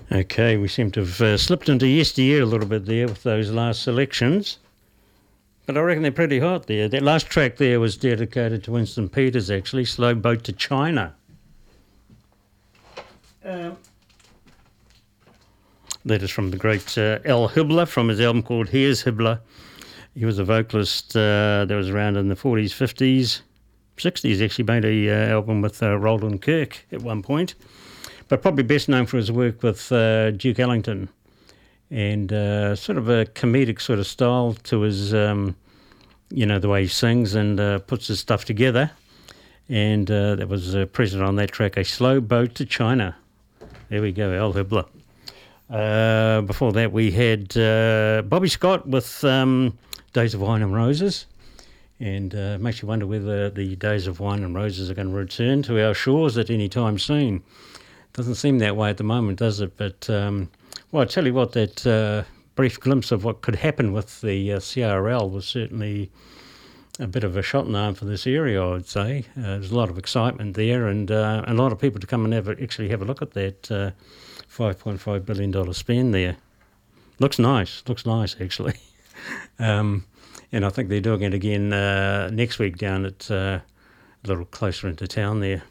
Okay, we seem to have slipped into yesteryear a little bit there with those last selections. But I reckon they're pretty hot there. That last track there was dedicated to Winston Peters, actually, Slow Boat to China. That is from the great Al Hibbler from his album called Here's Hibbler. He was a vocalist that was around in the 40s, 50s, 60s, actually made a album with Roland Kirk at one point. But probably best known for his work with Duke Ellington and sort of a comedic sort of style to his, the way he sings and puts his stuff together. And that was present on that track, A Slow Boat to China. There we go, Al Hibbler. Before that, we had Bobby Scott with Days of Wine and Roses. And makes you wonder whether the Days of Wine and Roses are going to return to our shores at any time soon. Doesn't seem that way at the moment, does it? But, I tell you what, that brief glimpse of what could happen with the CRL was certainly a bit of a shot in the arm for this area, I would say. There's a lot of excitement there and a lot of people to come and actually have a look at that $5.5 billion spend there. Looks nice, actually. And I think they're doing it again next week down at a little closer into town there.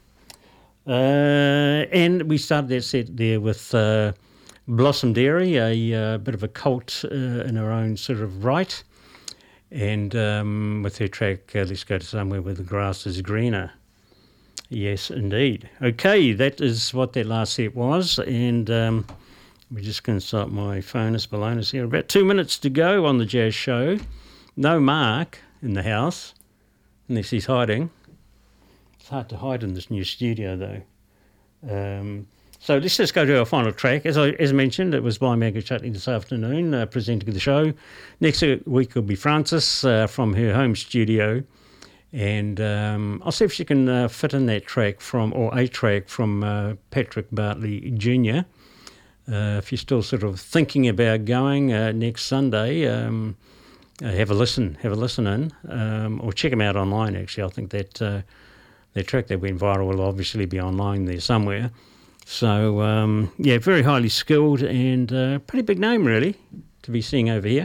And we started that set there with Blossom Dairy, a bit of a cult in her own sort of right. And with her track, Let's Go to Somewhere Where the Grass is Greener. Yes, indeed. Okay, that is what that last set was. And we're just going to start my phonus balonus here. About 2 minutes to go on the Jazz Show. No Mark in the house, unless he's hiding. It's hard to hide in this new studio, though. So let's just go to our final track. As mentioned, it was by Mango Chutney this afternoon, presenting the show. Next week will be Frances from her home studio. And I'll see if she can fit in that track a track from Patrick Bartley Jr. If you're still sort of thinking about going next Sunday, have a listen in, or check them out online, actually. I think that track that went viral will obviously be online there somewhere. So, very highly skilled and pretty big name, really, to be seeing over here.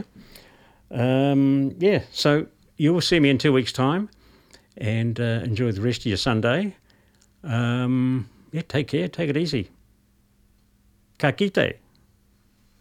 So you will see me in 2 weeks' time and enjoy the rest of your Sunday. Take care, take it easy. Ka kite.